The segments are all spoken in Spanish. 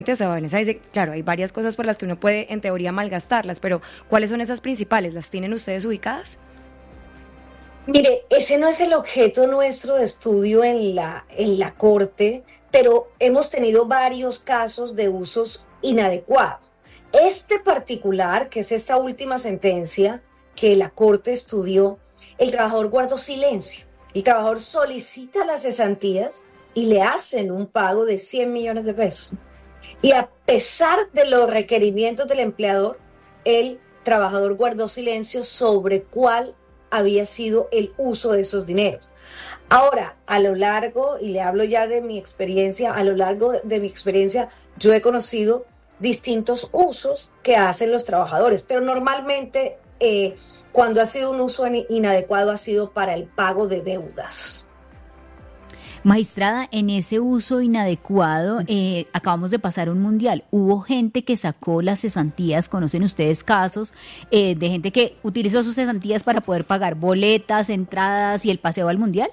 O sea, Vanessa dice, claro, hay varias cosas por las que uno puede, en teoría, malgastarlas, pero ¿cuáles son esas principales? ¿Las tienen ustedes ubicadas? Mire, ese no es el objeto nuestro de estudio en la Corte, pero hemos tenido varios casos de usos inadecuados. Este particular, que es esta última sentencia que la Corte estudió, el trabajador guardó silencio. El trabajador solicita las cesantías y le hacen un pago de 100 millones de pesos. Y a pesar de los requerimientos del empleador, el trabajador guardó silencio sobre cuál había sido el uso de esos dineros. Ahora, a lo largo, y le hablo ya de mi experiencia, a lo largo de mi experiencia, yo he conocido distintos usos que hacen los trabajadores, pero normalmente cuando ha sido un uso inadecuado ha sido para el pago de deudas. Magistrada, en ese uso inadecuado, acabamos de pasar un mundial. Hubo gente que sacó las cesantías, ¿conocen ustedes casos de gente que utilizó sus cesantías para poder pagar boletas, entradas y el paseo al mundial?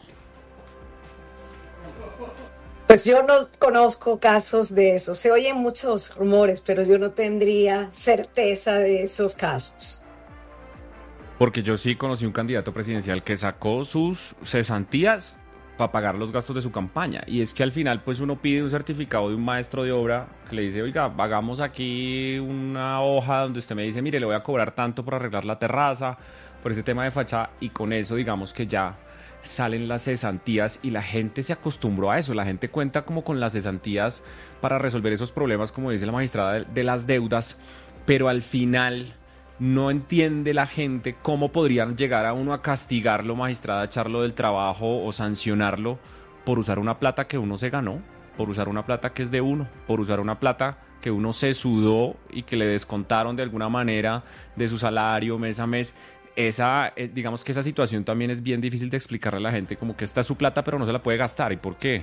Pues yo no conozco casos de eso. Se oyen muchos rumores, pero yo no tendría certeza de esos casos. Porque yo sí conocí un candidato presidencial que sacó sus cesantías para pagar los gastos de su campaña. Y es que al final pues uno pide un certificado de un maestro de obra que le dice, oiga, hagamos aquí una hoja donde usted me dice, mire, le voy a cobrar tanto por arreglar la terraza, por ese tema de fachada, y con eso digamos que ya salen las cesantías y la gente se acostumbró a eso. La gente cuenta como con las cesantías para resolver esos problemas, como dice la magistrada, de las deudas, pero al final no entiende la gente cómo podrían llegar a uno a castigarlo, magistrada, echarlo del trabajo o sancionarlo por usar una plata que uno se ganó, por usar una plata que es de uno, por usar una plata que uno se sudó y que le descontaron de alguna manera de su salario mes a mes. Digamos que esa situación también es bien difícil de explicarle a la gente, como que esta es su plata pero no se la puede gastar. ¿Y por qué?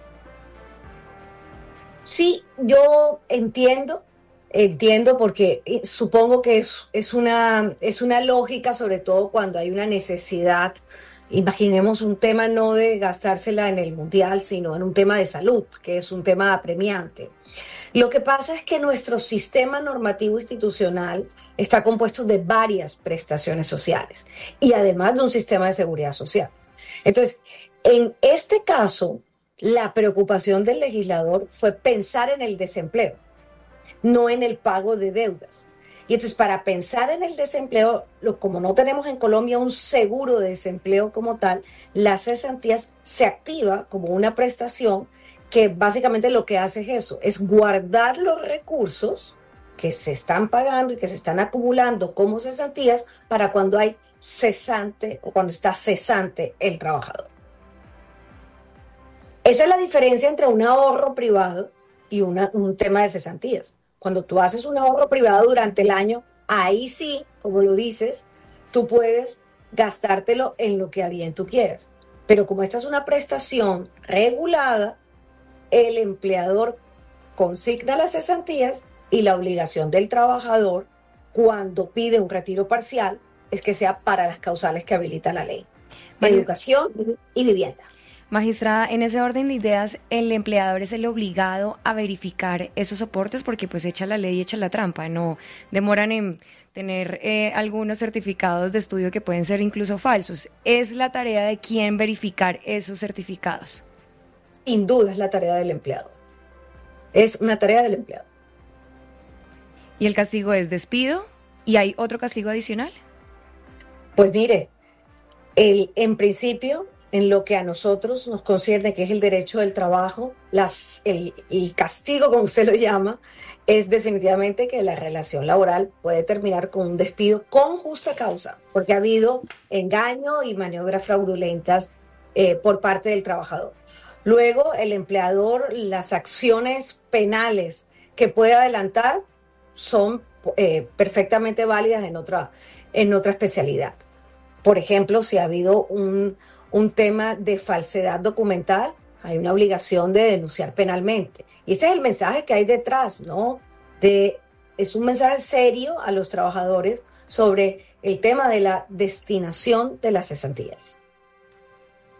Sí, yo entiendo porque supongo que es una lógica, sobre todo cuando hay una necesidad. Imaginemos un tema no de gastársela en el mundial, sino en un tema de salud, que es un tema apremiante. Lo que pasa es que nuestro sistema normativo institucional está compuesto de varias prestaciones sociales y además de un sistema de seguridad social. Entonces, en este caso, la preocupación del legislador fue pensar en el desempleo, no en el pago de deudas. Y entonces, para pensar en el desempleo, como no tenemos en Colombia un seguro de desempleo como tal, las cesantías se activa como una prestación que básicamente lo que hace es eso, es guardar los recursos que se están pagando y que se están acumulando como cesantías para cuando hay cesante o cuando está cesante el trabajador. Esa es la diferencia entre un ahorro privado y un tema de cesantías. Cuando tú haces un ahorro privado durante el año, ahí sí, como lo dices, tú puedes gastártelo en lo que a bien tú quieras. Pero como esta es una prestación regulada, el empleador consigna las cesantías y la obligación del trabajador cuando pide un retiro parcial es que sea para las causales que habilita la ley. Educación y vivienda. Magistrada, en ese orden de ideas, ¿el empleador es el obligado a verificar esos soportes? Porque pues echa la ley y echa la trampa, no demoran en tener algunos certificados de estudio que pueden ser incluso falsos. ¿Es la tarea de quién verificar esos certificados? Sin duda es la tarea del empleado. Es una tarea del empleado. ¿Y el castigo es despido? ¿Y hay otro castigo adicional? Pues mire, en principio, en lo que a nosotros nos concierne, que es el derecho del trabajo, el castigo, como usted lo llama, es definitivamente que la relación laboral puede terminar con un despido con justa causa, porque ha habido engaño y maniobras fraudulentas por parte del trabajador. Luego, el empleador, las acciones penales que puede adelantar son perfectamente válidas en otra especialidad. Por ejemplo, si ha habido un tema de falsedad documental, hay una obligación de denunciar penalmente. Y ese es el mensaje que hay detrás, ¿no? Es un mensaje serio a los trabajadores sobre el tema de la destinación de las cesantías.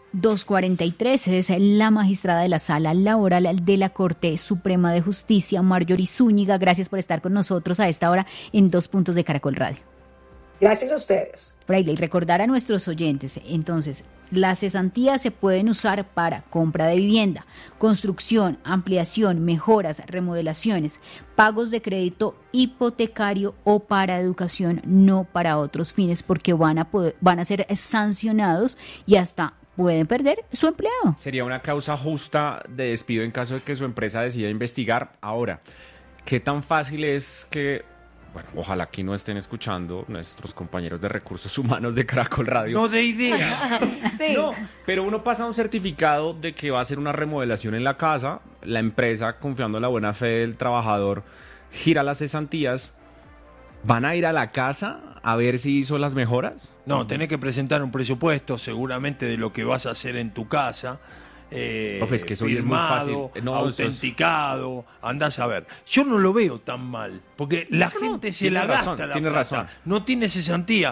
2:43 es la magistrada de la Sala Laboral de la Corte Suprema de Justicia, Marjorie Zúñiga. Gracias por estar con nosotros a esta hora en 2 Puntos de Caracol Radio. Gracias a ustedes. Fraile, y recordar a nuestros oyentes, entonces, las cesantías se pueden usar para compra de vivienda, construcción, ampliación, mejoras, remodelaciones, pagos de crédito hipotecario o para educación, no para otros fines, porque van a ser sancionados y hasta pueden perder su empleo. Sería una causa justa de despido en caso de que su empresa decida investigar. Ahora, ¿qué tan fácil es que, bueno, ojalá aquí no estén escuchando nuestros compañeros de recursos humanos de Caracol Radio? No de idea. Sí. No, pero uno pasa un certificado de que va a hacer una remodelación en la casa, la empresa, confiando en la buena fe del trabajador, gira las cesantías. ¿Van a ir a la casa a ver si hizo las mejoras? No, tenés que presentar un presupuesto seguramente de lo que vas a hacer en tu casa. Profe, es que eso firmado, es muy fácil. No, autenticado, andás a ver. Yo no lo veo tan mal, porque la gente se la gasta la tiene plata, razón. no tiene cesantía.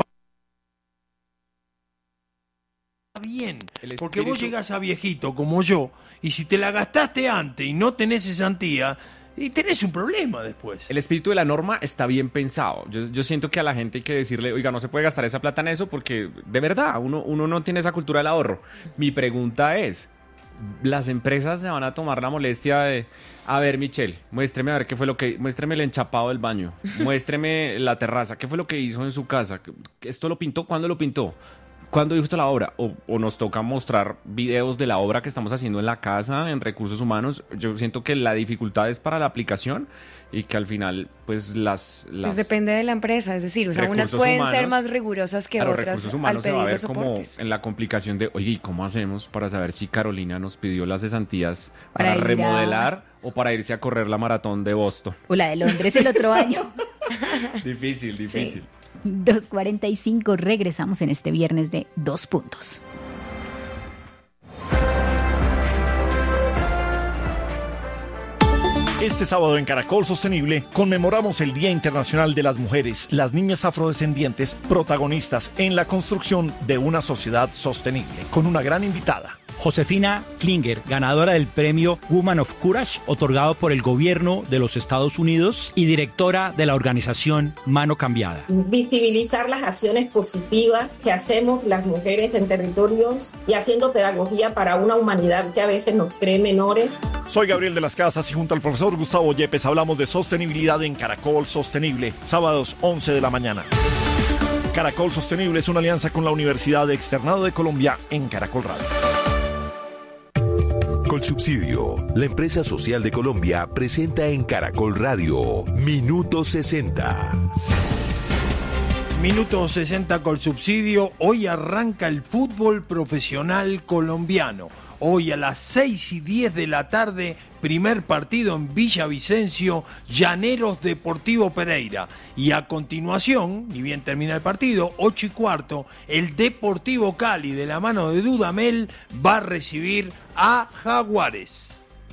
Bien, porque vos llegás a viejito como yo, y si te la gastaste antes y no tenés cesantía, y tenés un problema después. El espíritu de la norma está bien pensado. Yo siento que a la gente hay que decirle, oiga, no se puede gastar esa plata en eso porque de verdad uno no tiene esa cultura del ahorro. Mi pregunta es, ¿las empresas se van a tomar la molestia de, a ver, Michelle, muéstreme a ver qué fue lo que, muéstreme el enchapado del baño, muéstreme la terraza, qué fue lo que hizo en su casa, esto lo pintó, ¿cuándo lo pintó? ¿Cuándo hizo la obra? O nos toca mostrar videos de la obra que estamos haciendo en la casa, en recursos humanos. Yo siento que la dificultad es para la aplicación y que al final, pues Pues depende de la empresa, es decir, o sea, unas pueden ser más rigurosas que otras. Recursos humanos se va a ver como en la complicación de, oye, ¿y cómo hacemos para saber si Carolina nos pidió las cesantías para remodelar o para irse a correr la maratón de Boston? O la de Londres el otro año. Difícil. Sí. 2:45, regresamos en este viernes de 2 Puntos. Este sábado en Caracol Sostenible conmemoramos el Día Internacional de las Mujeres, las niñas afrodescendientes, protagonistas en la construcción de una sociedad sostenible, con una gran invitada. Josefina Klinger, ganadora del premio Woman of Courage, otorgado por el gobierno de los Estados Unidos y directora de la organización Mano Cambiada. Visibilizar las acciones positivas que hacemos las mujeres en territorios y haciendo pedagogía para una humanidad que a veces nos cree menores. Soy Gabriel de las Casas y junto al profesor Gustavo Yepes hablamos de sostenibilidad en Caracol Sostenible, sábados 11 de la mañana. Caracol Sostenible es una alianza con la Universidad Externado de Colombia en Caracol Radio. Colsubsidio, la empresa social de Colombia, presenta en Caracol Radio Minuto 60. Minuto 60 Colsubsidio. Hoy arranca el fútbol profesional colombiano. Hoy a las 6:10 de la tarde, primer partido en Villavicencio, Llaneros Deportivo Pereira. Y a continuación, ni bien termina el partido, 8:15, el Deportivo Cali, de la mano de Dudamel, va a recibir a Jaguares.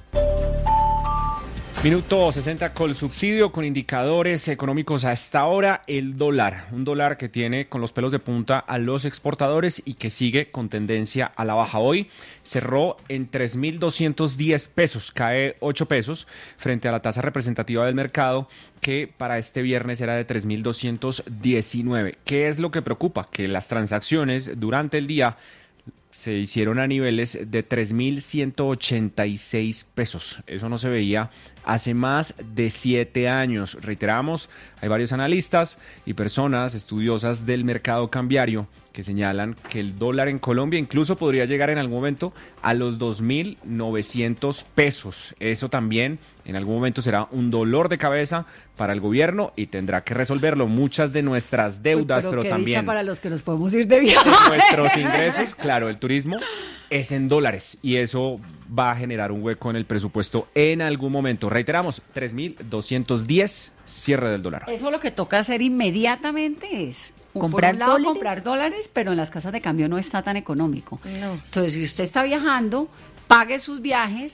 Minuto 60 Colsubsidio con indicadores económicos a esta hora. El dólar, un dólar que tiene con los pelos de punta a los exportadores y que sigue con tendencia a la baja. Hoy cerró en 3.210 pesos, cae 8 pesos frente a la tasa representativa del mercado que para este viernes era de 3.219. ¿Qué es lo que preocupa? Que las transacciones durante el día se hicieron a niveles de 3.186 pesos. Eso no se veía hace más de 7 años. Reiteramos, hay varios analistas y personas estudiosas del mercado cambiario que señalan que el dólar en Colombia incluso podría llegar en algún momento a los 2.900 pesos. Eso también en algún momento será un dolor de cabeza para el gobierno y tendrá que resolverlo. Muchas de nuestras deudas, pero también para los que nos podemos ir de viaje. Nuestros ingresos, claro, el turismo es en dólares y eso va a generar un hueco en el presupuesto en algún momento. Reiteramos, 3.210, cierre del dólar. Eso lo que toca hacer inmediatamente es comprar dólares. Comprar dólares, pero en las casas de cambio no está tan económico. No. Entonces, si usted está viajando, pague sus viajes,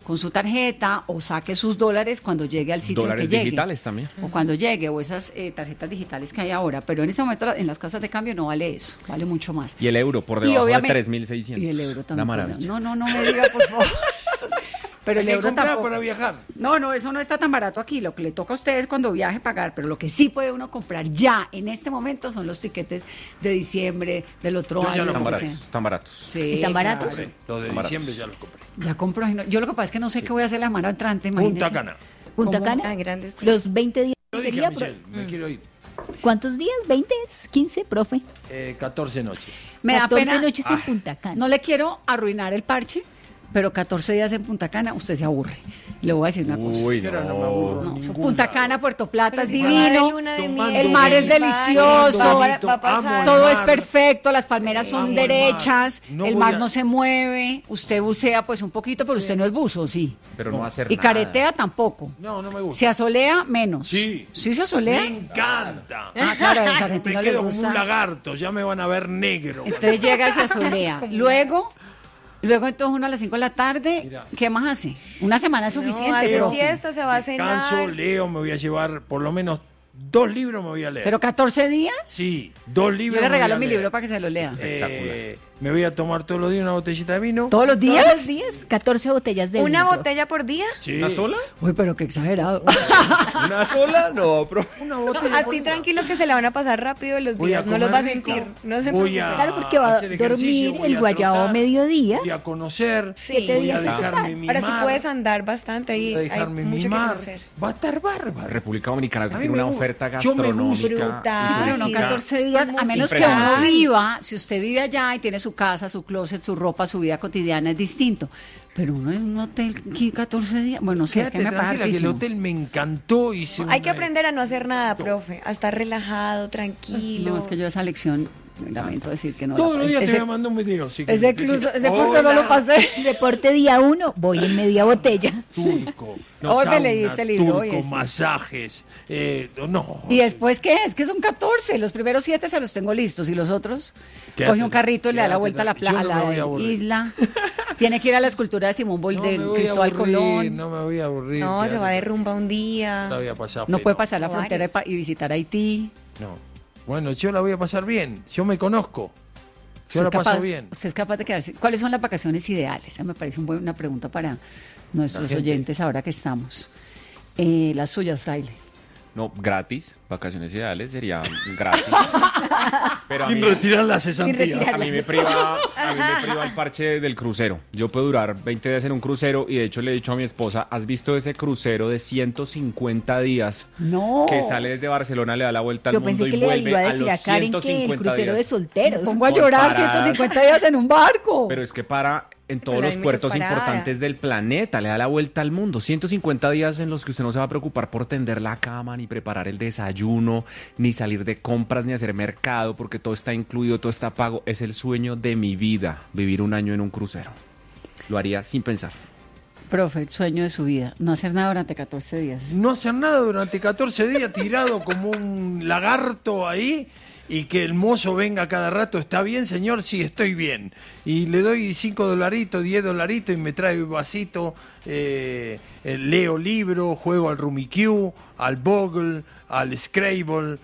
con su tarjeta o saque sus dólares cuando llegue al sitio Dólares que llegue. digitales también. O cuando llegue, o esas tarjetas digitales que hay ahora. Pero en este momento en las casas de cambio no vale eso, vale mucho más. Y el euro por Y debajo de obviamente- 3.600. Y el euro también. Una maravilla. No me diga, por favor. Pero el Hay que euro comprar tampoco. para viajar. No, eso no está tan barato aquí. Lo que le toca a ustedes cuando viaje pagar, pero lo que sí puede uno comprar ya en este momento son los tiquetes de diciembre, del otro Yo ya año. los lo Están que baratos, sea. están baratos. Sí, ¿Están baratos? claro. Los de Baratos. diciembre ya los compré. Ya compro. Yo lo que pasa es que no sé qué voy a hacer la semana entrante. Punta imagínese. Cana. Punta ¿Cómo? Cana, Ah, grandes. los 20 días. Yo dije sería, a Michelle, me quiero ir. ¿Cuántos días? ¿20? ¿15, profe? 14 noches. Me da 14 pena. noches en Punta Cana. No le quiero arruinar el parche, pero 14 días en Punta Cana, usted se aburre. Le voy a decir una cosa. Uy, Pero no me no. aburro. No, ningún Punta lado. Cana, Puerto Plata es Si se va de divino. luna de Tomando miel, El mar es vaya, delicioso, va a pasar. amo el Todo es mar. perfecto, las palmeras son amo el mar. derechas, No el voy mar a- no se mueve, usted bucea pues un poquito, pero usted no es buzo, sí. Pero no hacer Y nada. caretea tampoco. No, no me gusta. Se asolea menos. Sí. ¿Sí se Me asolea? encanta. Ah, claro, a los Me argentinos quedo les como gusta. un lagarto, ya me van a ver negro. Entonces llega y se asolea. Luego entonces uno a las 5 de la tarde, Mira. ¿qué más hace? Una semana es suficiente. hace pero, siesta, se va a Descanso, cenar. leo, me voy a llevar por lo menos 2 libros me voy a leer. pero 14 días, Sí, 2 libros. yo le me voy regalo a mi leer. libro para que se lo lea. Me voy a tomar todos los días una botellita de vino. ¿Todos los días? ¿Todos los días? 14 botellas de ¿Una vino, profe. botella por día? Sí. ¿Una sola? Uy, pero qué exagerado. ¿Una sola? No, pero... Una botella por Así día. tranquilo que se la van a pasar rápido los Voy a días, no los va a comer rico, sentir. No se voy preocupe. a Claro, porque va a hacer ejercicio, dormir voy el a guayabo trotar, mediodía. Voy a conocer, Sí. voy a días dejarme en mimar. Ahora sí puedes andar bastante ahí, voy a hay dejarme mucho que mimar. conocer. Va a estar bárbaro. República Dominicana A mí tiene me una gusta. oferta Yo me gusta. gastronómica. Fruta. y Claro, no turística. 14 días, a menos que Impresionante. uno viva, si usted vive allá y tiene su casa, su closet, su ropa, su vida cotidiana es distinto. Pero uno en un hotel aquí 14 días, bueno, sí, es que Quédate me parece tranquila que el hartísimo. hotel me encantó. Hice Hay que una- aprender a no hacer nada, profe, a estar relajado, tranquilo. No, es que yo esa lección, lamento decir que no. Todos los días te ese, voy a mandar un video. así que ese decir, curso no lo "Hola, pasé. Reporte día 1, voy en media botella. Turco. Hoy me sauna, leí este libro, hoy turco, este. masajes. No. ¿Y después qué es? Que son 14. Los primeros 7 se los tengo listos. ¿Y los otros? Quédate, Coge un carrito y le da la quédate, vuelta a la, yo no me voy a a la aburrir. isla. Tiene que ir a la escultura de Simón No Bolívar, me de voy a Cristóbal aburrir, Colón. No me voy a aburrir. No, se quédate va de tranquila. rumba un día. La voy a pasar No feo. puede pasar la O frontera varios. y visitar Haití. No. Bueno, yo la voy a pasar bien. Yo me conozco. Yo la paso bien. Usted es capaz de quedarse. ¿Cuáles son las vacaciones ideales? Esa me parece una pregunta para nuestros gente. oyentes ahora que estamos. Las suyas, Fraile. No, gratis. Vacaciones ideales sería gratis. Pero a Sin mí, retirar la cesantía. a mí me priva el parche del crucero. Yo puedo durar 20 días en un crucero y de hecho le he dicho a mi esposa, ¿has visto ese crucero de 150 días? No. Que sale desde Barcelona, le da la vuelta al Yo mundo pensé que y le vuelve iba a a decir los a Karen que el 150 crucero de días. solteros. Pongo a Con llorar paradas. 150 días en un barco. Pero es que para en todos Pero los hay puertos muchas paradas. importantes del planeta, le da la vuelta al mundo. 150 días en los que usted no se va a preocupar por tender la cama, ni preparar el desayuno, ni salir de compras, ni hacer mercado, porque todo está incluido, todo está pago. Es el sueño de mi vida, vivir un año en un crucero. Lo haría sin pensar. Profe, el sueño de su vida. No hacer nada durante 14 días. No hacer nada durante 14 días tirado como un lagarto ahí y que el mozo venga cada rato. ¿Está bien, señor? Sí, estoy bien. Y le doy $5, $10 y me trae un vasito. Leo libro, juego al Rummikub, al Bogle, al Scrabble,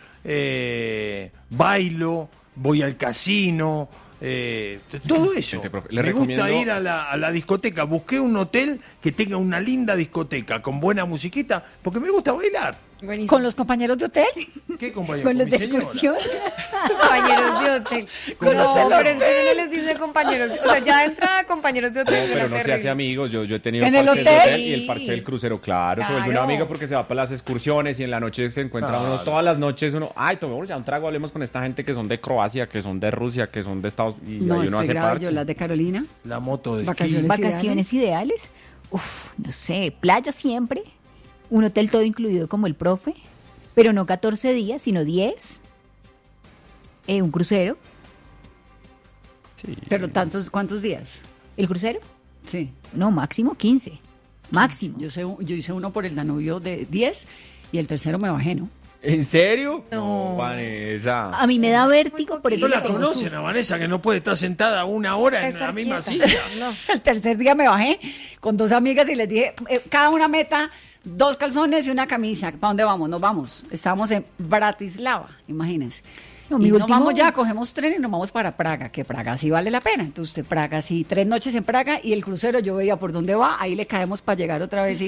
bailo, voy al casino. Todo eso. Excelente, profe. Le Me gusta recomiendo- ir a la discoteca. Busqué un hotel que tenga una linda discoteca con buena musiquita porque me gusta bailar. Buenísimo. ¿Con los compañeros de hotel? ¿Qué compañero? Con los mi de señora. excursión. Compañeros de hotel. Con la No, señora. pero es que uno no les dice compañeros. O sea, ya entra compañeros de No, hotel. pero era no se terrible. hace amigos. Yo he tenido ¿En el el parche del hotel? hotel y el parche del crucero. Claro, se vuelve un Claro. amigo porque se va para las excursiones y en la noche se encuentra uno. Todas las noches uno, ay, tomemos ya un trago, hablemos con esta gente que son de Croacia, que son de Rusia, que son de Estados Unidos. Y No, ahí uno estoy hace grave parche. yo, las de Carolina. La moto de Vacaciones. esquí. Vacaciones ideales. Uf, no sé, playa siempre. Un hotel todo incluido como el profe. Pero no 14 días, sino 10. Un crucero. Sí. Pero ¿cuántos días? ¿El crucero? Sí. No, máximo 15. Máximo. Yo hice uno por el Danubio de 10 y el tercero me bajé, ¿no? ¿En serio? No. Vanessa. A mí me da vértigo, por eso No la le tengo conocen susto. a Vanessa, que no puede estar sentada una hora en Estar la misma quieta. silla. No. El tercer día me bajé con 2 amigas y les dije, cada una meta 2 calzones y una camisa. ¿Para dónde vamos? Nos vamos. Estábamos en Bratislava, imagínense. No, Y mi nos último- vamos ya, cogemos tren y nos vamos para Praga, que Praga sí vale la pena. Entonces, Praga sí, 3 noches en Praga y el crucero yo veía por dónde va, ahí le caemos para llegar otra vez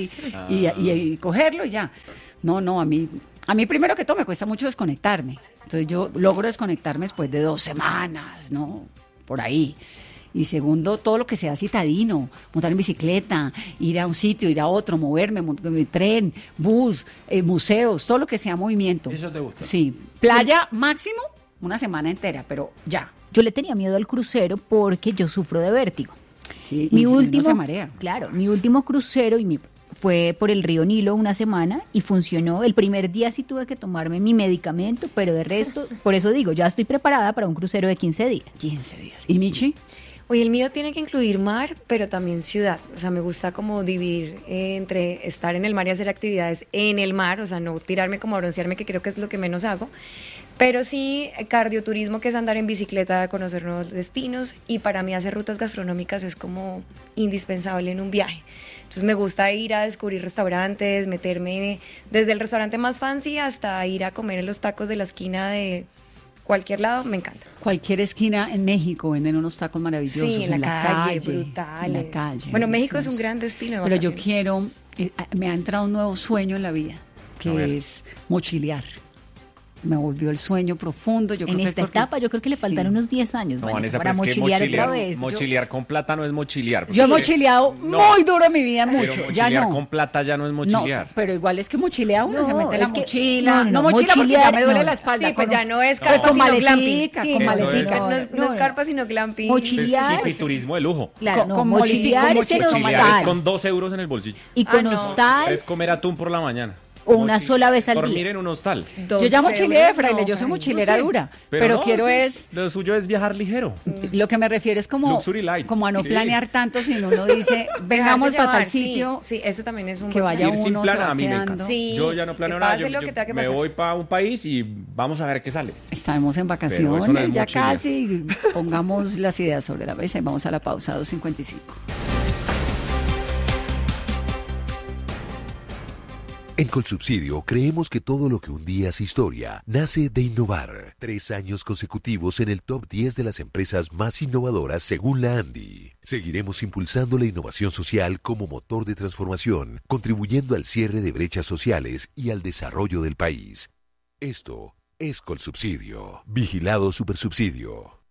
y cogerlo y ya. No, a mí primero que todo me cuesta mucho desconectarme. Entonces yo logro desconectarme después de 2 semanas, ¿no? Por ahí. Y segundo, todo lo que sea citadino, montar en bicicleta, ir a un sitio, ir a otro, moverme, tren, bus, museos, todo lo que sea movimiento. ¿Eso te gusta? Sí. Playa máximo, una semana entera, pero ya. Yo le tenía miedo al crucero porque yo sufro de vértigo. Sí, Mi y uno último, se marea. claro, mi último crucero fue por el río Nilo una semana y funcionó. El primer día sí tuve que tomarme mi medicamento, pero de resto, por eso digo, ya estoy preparada para un crucero de 15 días. 15 días. ¿Y Michi? Oye, el mío tiene que incluir mar, pero también ciudad. O sea, me gusta como dividir entre estar en el mar y hacer actividades en el mar, o sea, no tirarme como a broncearme, que creo que es lo que menos hago. Pero sí, cardioturismo, que es andar en bicicleta, conocer nuevos destinos, y para mí hacer rutas gastronómicas es como indispensable en un viaje. Entonces me gusta ir a descubrir restaurantes, meterme desde el restaurante más fancy hasta ir a comer en los tacos de la esquina de cualquier lado, me encanta. Cualquier esquina en México venden unos tacos maravillosos. Sí, en la calle, En brutales. la calle. Bueno, México es un deliciosos. gran destino de Pero yo vacaciones. quiero, me ha entrado un nuevo sueño en la vida, A que ver. es mochilear. Me volvió el sueño profundo. Yo En creo que esta es porque- etapa yo creo que le faltan Sí. unos 10 años, No, Vanessa, Vanessa, para pero es que mochilear otra vez. mochilear con plata no es mochilear. Yo he porque- mochileado No, muy duro en mi vida, pero mucho. Ya mochilear no. con plata ya no es No, mochilear. pero igual es que mochilea uno, No, se mete la es que- mochila. no, No, no, mochila porque ya mochilear, me duele no. la espalda. Sí, pues con ya un- no es pues carpa, con sino maletica, glamping. con Eso es. maletica. No es No, carpa, sino glamping. Mochilear. Es hippiturismo de lujo. Claro, con- no, con mochilear molitica, es en con Mochilear es hostal. con 2 euros en el bolsillo. Y con Ah, no. hostal Es comer atún por la mañana. o una sola vez al Dormir día. en un hostal. Yo ya mochileé, fraile, yo soy Karen. mochilera No sé. dura. Pero no, quiero que es... Lo suyo es viajar ligero. Lo que me refiero es como, Luxury light. como a no Sí. planear tanto, sino uno dice, vengamos Dejarse para tal llevar, sí, sitio. Sí, ese también es un que buen vaya plan. Ir sin uno, plan se va a mí me quedando. encanta. Sí, Yo ya no planeo que nada. pase lo que tenga que me pasar. voy para un país y vamos a ver qué sale. Estamos en Pero eso no vacaciones, es ya mochilear. casi. Pongamos las ideas sobre la mesa y vamos a la pausa 2:55. En Colsubsidio creemos que todo lo que un día es historia nace de innovar. 3 años consecutivos en el top 10 de las empresas más innovadoras según la ANDI. Seguiremos impulsando la innovación social como motor de transformación, contribuyendo al cierre de brechas sociales y al desarrollo del país. Esto es Colsubsidio. Vigilado Supersubsidio.